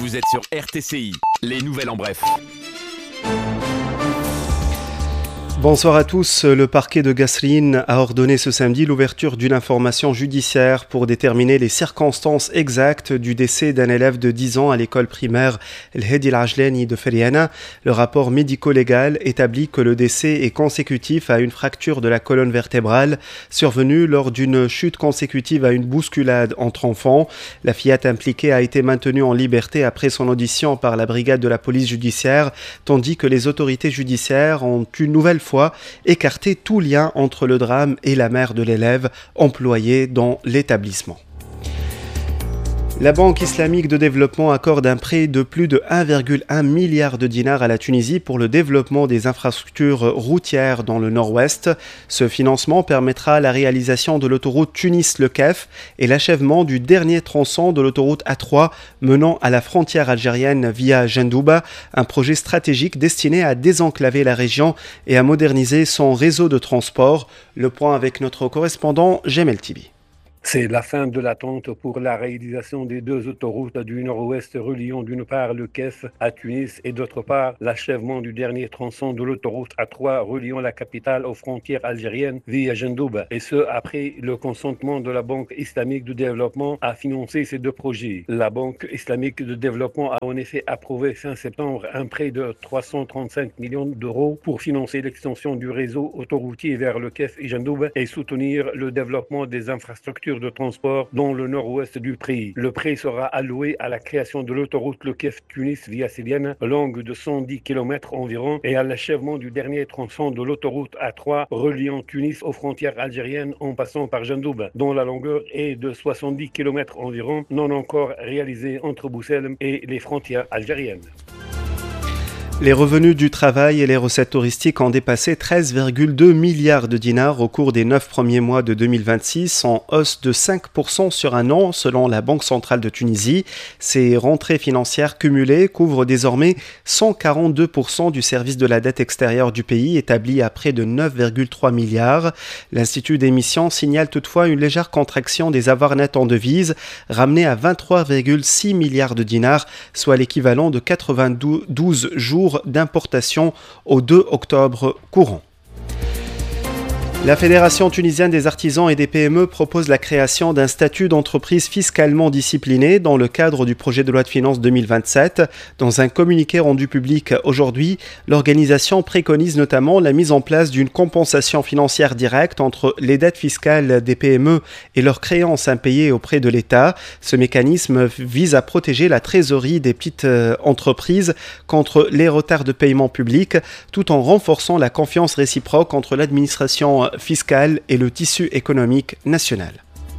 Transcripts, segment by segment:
Vous êtes sur RTCI, les nouvelles en bref. Bonsoir à tous. Le parquet de Kasserine a ordonné ce samedi l'ouverture d'une information judiciaire pour déterminer les circonstances exactes du décès d'un élève de 10 ans à l'école primaire El Hedi El Ajlani de Feriana. Le rapport médico-légal établit que le décès est consécutif à une fracture de la colonne vertébrale survenue lors d'une chute consécutive à une bousculade entre enfants. La fillette impliquée a été maintenue en liberté après son audition par la brigade de la police judiciaire, tandis que les autorités judiciaires ont une nouvelle fois écarter tout lien entre le drame et la mère de l'élève employée dans l'établissement. La Banque islamique de développement accorde un prêt de plus de 1,1 milliard de dinars à la Tunisie pour le développement des infrastructures routières dans le nord-ouest. Ce financement permettra la réalisation de l'autoroute Tunis-Le Kef et l'achèvement du dernier tronçon de l'autoroute A3 menant à la frontière algérienne via Jendouba, un projet stratégique destiné à désenclaver la région et à moderniser son réseau de transport. Le point avec notre correspondant Jamel Tibi. C'est la fin de l'attente pour la réalisation des deux autoroutes du nord-ouest reliant d'une part le Kef à Tunis et d'autre part l'achèvement du dernier tronçon de l'autoroute A3 reliant la capitale aux frontières algériennes via Jendouba. Et ce, après le consentement de la Banque islamique de développement à financer ces deux projets. La Banque islamique de développement a en effet approuvé fin septembre un prêt de 335 millions d'euros pour financer l'extension du réseau autoroutier vers le Kef et Jendouba et soutenir le développement des infrastructures de transport dans le nord-ouest du pays. Le prêt sera alloué à la création de l'autoroute Le Kef-Tunis via Siliane, longue de 110 km environ, et à l'achèvement du dernier tronçon de l'autoroute A3 reliant Tunis aux frontières algériennes en passant par Jendouba, dont la longueur est de 70 km environ, non encore réalisée entre Boussel et les frontières algériennes. Les revenus du travail et les recettes touristiques ont dépassé 13,2 milliards de dinars au cours des 9 premiers mois de 2026, en hausse de 5% sur un an selon la Banque centrale de Tunisie. Ces rentrées financières cumulées couvrent désormais 142% du service de la dette extérieure du pays, établi à près de 9,3 milliards. L'Institut d'émission signale toutefois une légère contraction des avoirs nets en devises, ramenés à 23,6 milliards de dinars, soit l'équivalent de 92 jours d'importation au 2 octobre courant. La Fédération tunisienne des artisans et des PME propose la création d'un statut d'entreprise fiscalement disciplinée dans le cadre du projet de loi de finances 2027. Dans un communiqué rendu public aujourd'hui, l'organisation préconise notamment la mise en place d'une compensation financière directe entre les dettes fiscales des PME et leurs créances impayées auprès de l'État. Ce mécanisme vise à protéger la trésorerie des petites entreprises contre les retards de paiement public, tout en renforçant la confiance réciproque entre l'administration fiscale et le tissu économique national.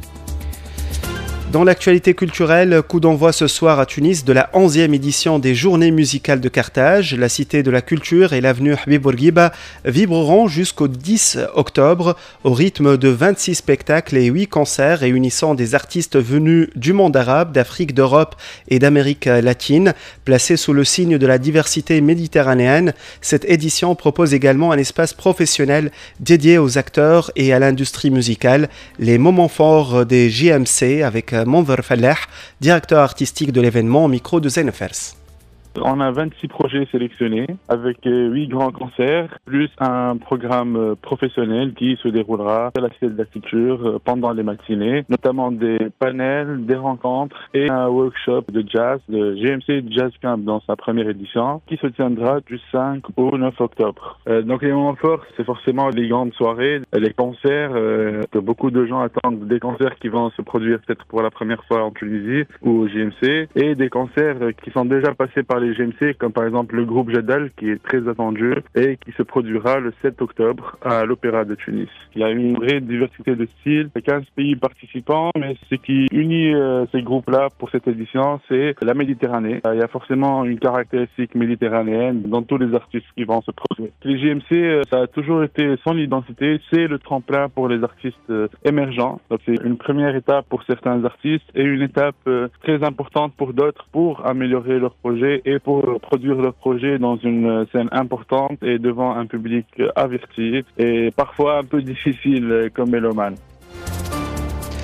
Dans l'actualité culturelle, coup d'envoi ce soir à Tunis de la 11e édition des Journées musicales de Carthage. La Cité de la Culture et l'avenue Habib Bourguiba vibreront jusqu'au 10 octobre au rythme de 26 spectacles et 8 concerts réunissant des artistes venus du monde arabe, d'Afrique, d'Europe et d'Amérique latine. Placée sous le signe de la diversité méditerranéenne, cette édition propose également un espace professionnel dédié aux acteurs et à l'industrie musicale. Les moments forts des JMC avec Monver Fallah, directeur artistique de l'événement, au micro de Zenefers. On a 26 projets sélectionnés avec 8 grands concerts, plus un programme professionnel qui se déroulera à la Cité de la Culture pendant les matinées, notamment des panels, des rencontres et un workshop de jazz, le GMC Jazz Camp dans sa première édition, qui se tiendra du 5 au 9 octobre. Donc les moments forts, c'est forcément les grandes soirées, les concerts, que beaucoup de gens attendent, des concerts qui vont se produire peut-être pour la première fois en Tunisie ou au GMC, et des concerts qui sont déjà passés par les GMC, comme par exemple le groupe Jadal, qui est très attendu et qui se produira le 7 octobre à l'Opéra de Tunis. Il y a une vraie diversité de styles, 15 pays participants, mais ce qui unit ces groupes-là pour cette édition, c'est la Méditerranée. Il y a forcément une caractéristique méditerranéenne dans tous les artistes qui vont se produire. Les GMC, ça a toujours été son identité, c'est le tremplin pour les artistes émergents. Donc c'est une première étape pour certains artistes et une étape très importante pour d'autres pour améliorer leur projet et pour produire leur projet dans une scène importante et devant un public averti et parfois un peu difficile comme mélomane.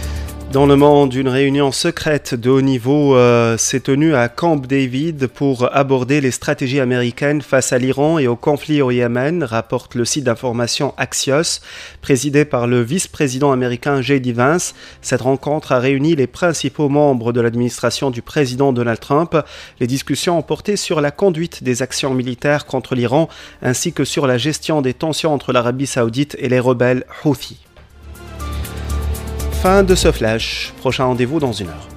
Dans le monde, une réunion secrète de haut niveau s'est tenue à Camp David pour aborder les stratégies américaines face à l'Iran et au conflit au Yémen, rapporte le site d'information Axios, présidé par le vice-président américain J.D. Vance. Cette rencontre a réuni les principaux membres de l'administration du président Donald Trump. Les discussions ont porté sur la conduite des actions militaires contre l'Iran ainsi que sur la gestion des tensions entre l'Arabie saoudite et les rebelles Houthis. Fin de ce flash. Prochain rendez-vous dans une heure.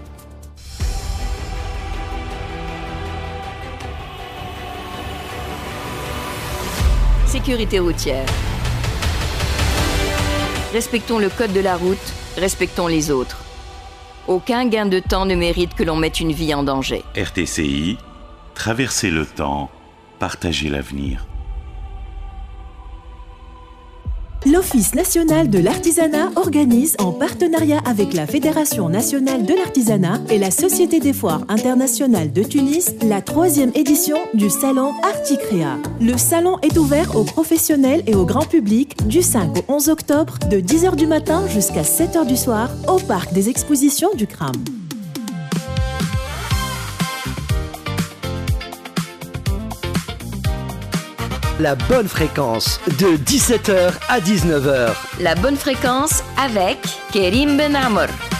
Sécurité routière. Respectons le code de la route, respectons les autres. Aucun gain de temps ne mérite que l'on mette une vie en danger. RTCI, traverser le temps, partager l'avenir. L'Office national de l'artisanat organise, en partenariat avec la Fédération nationale de l'artisanat et la Société des foires internationales de Tunis, la 3e édition du salon Articrea. Le salon est ouvert aux professionnels et au grand public du 5 au 11 octobre de 10h du matin jusqu'à 7h du soir au parc des expositions du CRAM. La bonne fréquence, de 17h à 19h. La bonne fréquence avec Kerim Ben Amor.